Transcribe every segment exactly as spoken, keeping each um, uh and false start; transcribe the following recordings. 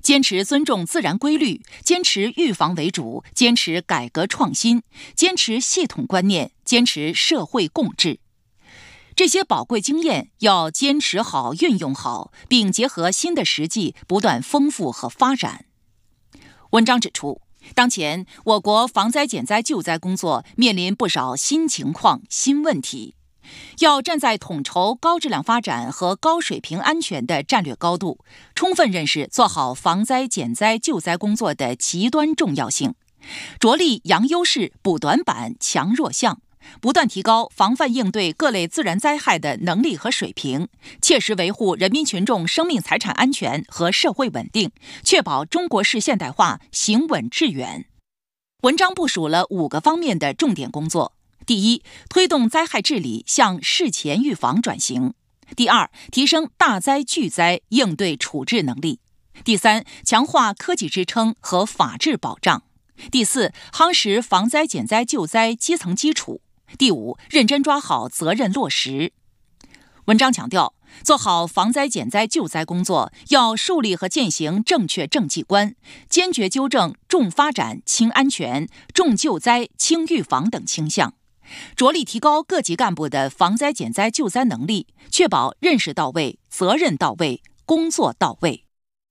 坚持尊重自然规律，坚持预防为主，坚持改革创新，坚持系统观念，坚持社会共治。这些宝贵经验要坚持好、运用好，并结合新的实际不断丰富和发展。文章指出，当前我国防灾减灾救灾工作面临不少新情况、新问题，要站在统筹高质量发展和高水平安全的战略高度，充分认识做好防灾减灾救灾工作的极端重要性，着力扬优势、补短板、强弱项，不断提高防范应对各类自然灾害的能力和水平，切实维护人民群众生命财产安全和社会稳定，确保中国式现代化行稳致远。文章部署了五个方面的重点工作。第一，推动灾害治理向事前预防转型。第二，提升大灾巨灾应对处置能力。第三，强化科技支撑和法治保障。第四，夯实防灾减灾救灾基层基础。第五，认真抓好责任落实。文章强调，做好防灾减灾救灾工作，要树立和践行正确政绩观，坚决纠正重发展轻安全、重救灾轻预防等倾向，着力提高各级干部的防灾减灾救灾能力，确保认识到位、责任到位、工作到位。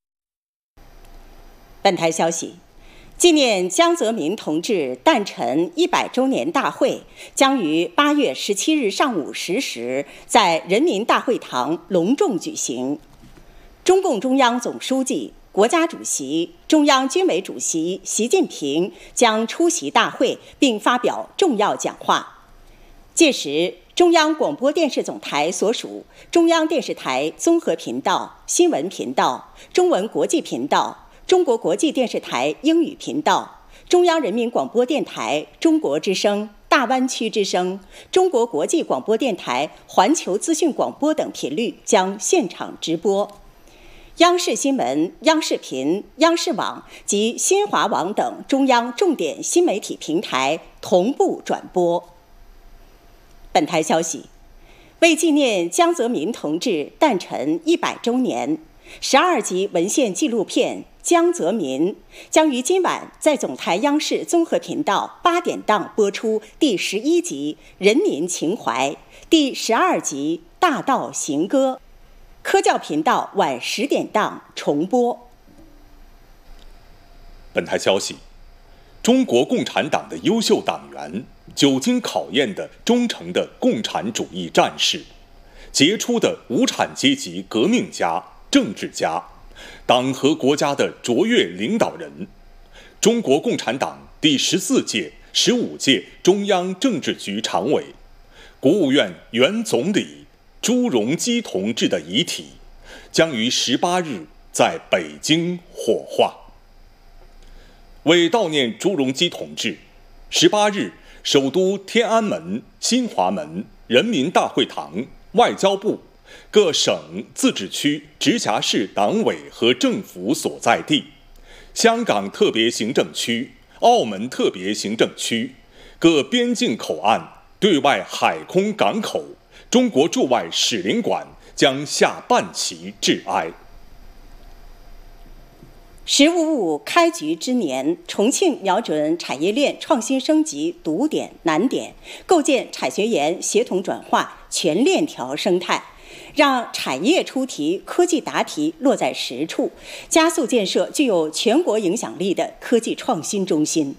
本台消息，纪念江泽民同志诞辰一百周年大会将于八月十七日上午十时在人民大会堂隆重举行。中共中央总书记、国家主席、中央军委主席习近平将出席大会并发表重要讲话。届时，中央广播电视总台所属中央电视台综合频道、新闻频道、中文国际频道、中国国际电视台英语频道、中央人民广播电台中国之声、大湾区之声、中国国际广播电台环球资讯广播等频率将现场直播。央视新闻、央视频、央视网及新华网等中央重点新媒体平台同步转播。本台消息，为纪念江泽民同志诞辰一百周年，十二集文献纪录片《江泽民》将于今晚在总台央视综合频道八点档播出第十一集《人民情怀》，第十二集《大道行歌》。科教频道晚十点档重播。 本台消息，中国共产党的优秀党员，久经考验的忠诚的共产主义战士，杰出的无产阶级革命家、政治家，党和国家的卓越领导人，中国共产党第十四届、十五届中央政治局常委、国务院原总理朱镕基同志的遗体将于十八日在北京火化。为悼念朱镕基同志，十八日，首都天安门、新华门、人民大会堂、外交部、各省、自治区、直辖市党委和政府所在地、香港特别行政区、澳门特别行政区、各边境口岸、对外海空港口、中国驻外使领馆将下半旗致哀。 十五五开局之年，重庆瞄准产业链创新升级堵点难点，构建产学研协同转化全链条生态，让产业出题、科技答题落在实处，加速建设具有全国影响力的科技创新中心。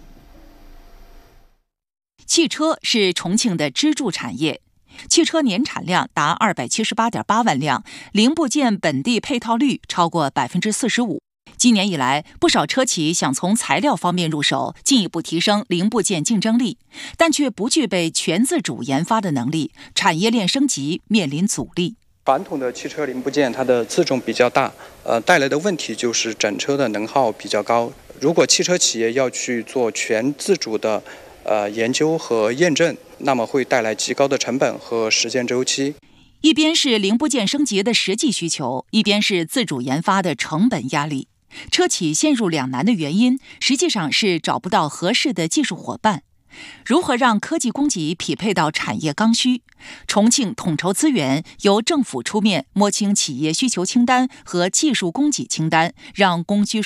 汽车是重庆的支柱产业，汽车年产量达二百七十八点八万辆，零部件本地配套率超过百分之四十五。今年以来，不少车企想从材料方面入手，进一步提升零部件竞争力，但却不具备全自主研发的能力，产业链升级面临阻力。 传统的汽车零部件，它的自重比较大，呃，带来的问题就是整车的能耗比较高。如果汽车企业要去做全自主的呃研究和验证，那么会带来极高的成本和时间周期。 一边是零部件升级的实际需求，一边是自主研发的成本压力。车企陷入两难的原因，实际上是找不到合适的技术伙伴。如何让科技供给匹配到产业刚需？重庆统筹资源，由政府出面摸清企业需求清单和技术供给清单，让供需